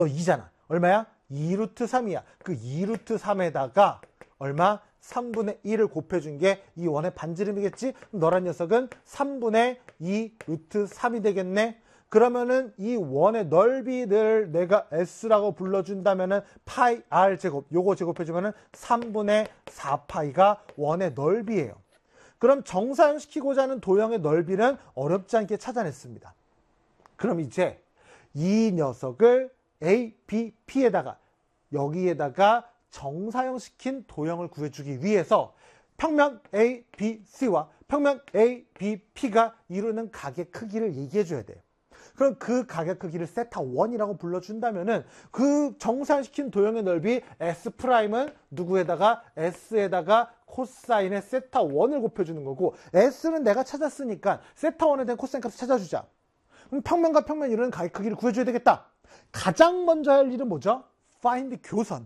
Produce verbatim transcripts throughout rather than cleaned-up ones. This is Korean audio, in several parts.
이잖아. 얼마야? 이 루트 삼이야. 그 이 루트 삼에다가 얼마? 삼분의 일을 곱해준 게 이 원의 반지름이겠지? 너란 녀석은 삼분의 이 루트 삼이 되겠네? 그러면은 이 원의 넓이를 내가 S라고 불러준다면은 파이 R 제곱, 요거 제곱해주면은 삼분의 사 파이가 원의 넓이에요. 그럼 정사형시키고자 하는 도형의 넓이는 어렵지 않게 찾아냈습니다. 그럼 이제 이 녀석을 A, B, P에다가 여기에다가 정사형시킨 도형을 구해주기 위해서 평면 A, B, C와 평면 A, B, P가 이루는 각의 크기를 얘기해줘야 돼요. 그럼 그 각의 크기를 세타 원이라고 불러준다면은 그 정사형시킨 도형의 넓이 S'은 누구에다가 S에다가 코사인의 세타 원을 곱해주는 거고 S는 내가 찾았으니까 세타 원에 대한 코사인 값을 찾아주자. 그럼 평면과 평면 이루는 각의 크기를 구해줘야 되겠다. 가장 먼저 할 일은 뭐죠? find 교선.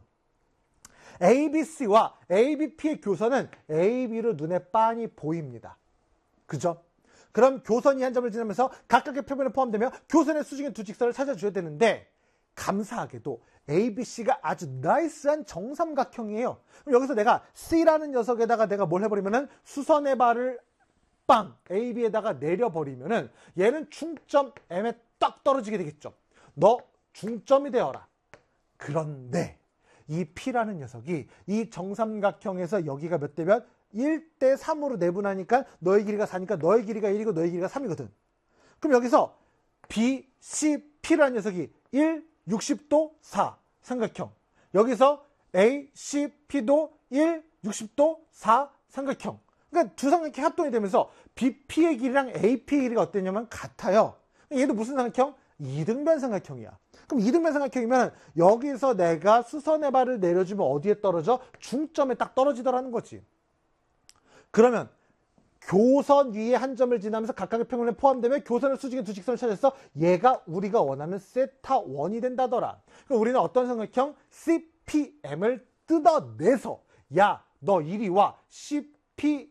에이비씨와 에이비피의 교선은 에이비로 눈에 빤히 보입니다. 그죠? 그럼 교선이 한 점을 지나면서 각각의 표면에 포함되며 교선의 수직인 두 직선을 찾아줘야 되는데 감사하게도 에이비씨가 아주 나이스한 정삼각형이에요. 그럼 여기서 내가 C라는 녀석에다가 내가 뭘 해버리면은 수선의 발을 빵! 에이비에다가 내려버리면은 얘는 중점 M에 딱 떨어지게 되겠죠. 너 중점이 되어라. 그런데 이 P라는 녀석이 이 정삼각형에서 여기가 몇 대 몇? 일 대 삼으로 내분하니까 너의 길이가 사니까 너의 길이가 일이고 너의 길이가 삼이거든. 그럼 여기서 B, C, P라는 녀석이 일, 육십 도, 사 삼각형. 여기서 A, C, P도 일, 육십 도, 사 삼각형. 그러니까 두 삼각형이 합동이 되면서 B, P의 길이랑 A, P의 길이가 어땠냐면 같아요. 얘도 무슨 삼각형? 이등변 삼각형이야. 그럼 이등변 삼각형이면 여기서 내가 수선의 발을 내려주면 어디에 떨어져? 중점에 딱 떨어지더라는 거지. 그러면 교선 위에 한 점을 지나면서 각각의 평면에 포함되면 교선의 수직인 두 직선을 찾아서 얘가 우리가 원하는 세타 원이 된다더라. 그럼 우리는 어떤 삼각형? 씨피엠을 뜯어내서 야, 너 이리 와. 씨피,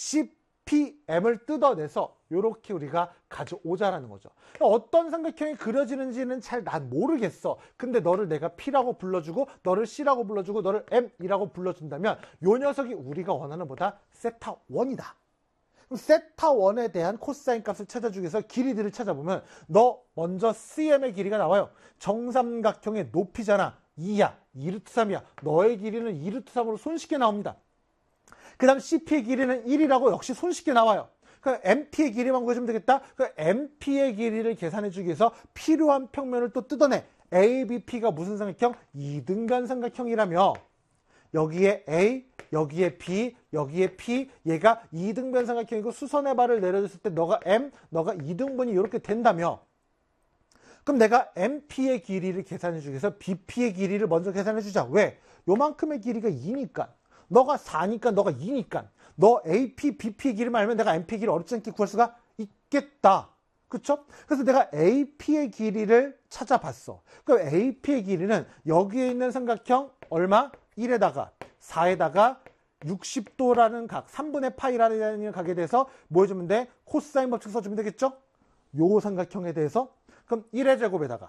씨피엠을 뜯어내서 이렇게 우리가 가져오자라는 거죠. 어떤 삼각형이 그려지는지는 잘 난 모르겠어. 근데 너를 내가 P라고 불러주고 너를 C라고 불러주고 너를 M이라고 불러준다면 요 녀석이 우리가 원하는 보다 세타 원이다. 그럼 세타 원에 대한 코사인 값을 찾아주기 위해서 길이들을 찾아보면 너 먼저 씨엠의 길이가 나와요. 정삼각형의 높이잖아. 이야. 이 루트 삼이야. 너의 길이는 이 루트 삼으로 손쉽게 나옵니다. 그 다음 씨피의 길이는 일이라고 역시 손쉽게 나와요. 그 엠피의 길이만 구해주면 되겠다. 그 엠피의 길이를 계산해주기 위해서 필요한 평면을 또 뜯어내. 에이비피가 무슨 삼각형? 이등변 삼각형이라며 여기에 A, 여기에 B, 여기에 P 얘가 이등변 삼각형이고 수선의 발을 내려줬을 때 너가 M, 너가 이등분이 이렇게 된다며 그럼 내가 엠피의 길이를 계산해주기 위해서 비피의 길이를 먼저 계산해주자. 왜? 요만큼의 길이가 이니까 너가 사니까 너가 이니까 너 에이피, 비피의 길이만 알면 내가 엠피의 길이를 어렵지 않게 구할 수가 있겠다. 그쵸? 그래서 내가 에이피의 길이를 찾아봤어. 그럼 에이피의 길이는 여기에 있는 삼각형 얼마? 일에다가 사에다가 육십 도라는 각, 삼분의 파이라는 각에 대해서 뭐 해주면 돼? 코사인 법칙 써주면 되겠죠? 요 삼각형에 대해서 그럼 일의 제곱에다가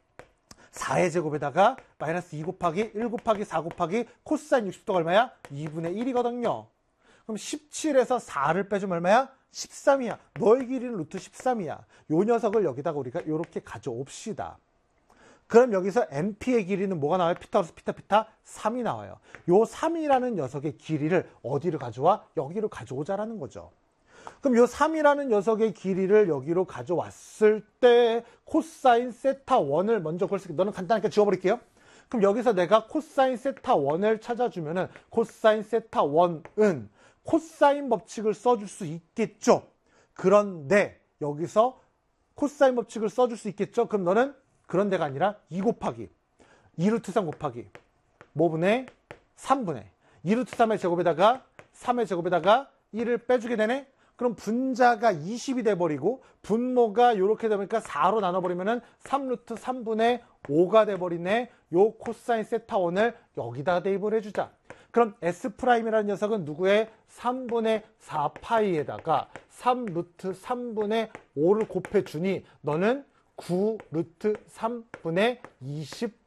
사의 제곱에다가 마이너스 이 곱하기 일 곱하기 사 곱하기 코사인 육십 도가 얼마야? 이분의 일이거든요. 그럼 십칠에서 사를 빼주면 얼마야? 십삼이야. 너의 길이는 루트 십삼이야. 요 녀석을 여기다가 우리가 이렇게 가져옵시다. 그럼 여기서 엠피의 길이는 뭐가 나와요? 피타고라스 피타 피타 삼이 나와요. 요 삼이라는 녀석의 길이를 어디로 가져와? 여기로 가져오자라는 거죠. 그럼 요 삼이라는 녀석의 길이를 여기로 가져왔을 때 코사인 세타 원을 먼저 구할 수 있게 너는 간단하게 지워버릴게요. 그럼 여기서 내가 코사인 세타 원을 찾아주면은 코사인 세타 원은 코사인 법칙을 써줄 수 있겠죠. 그런데 여기서 코사인 법칙을 써줄 수 있겠죠. 그럼 너는 그런 데가 아니라 이 곱하기 이 루트 삼 곱하기 뭐분의 삼분의 이 루트 삼의 제곱에다가 삼의 제곱에다가 일을 빼주게 되네. 그럼 분자가 이십이 돼버리고 분모가 이렇게 되니까 사로 나눠버리면은 삼 루트 삼분의 오가 돼버리네. 요 코사인 세타 원을 여기다 대입을 해주자. 그럼 S'이라는 녀석은 누구의 삼분의 사 파이에다가 삼 루트 삼분의 오를 곱해주니 너는 구 루트 삼분의 이십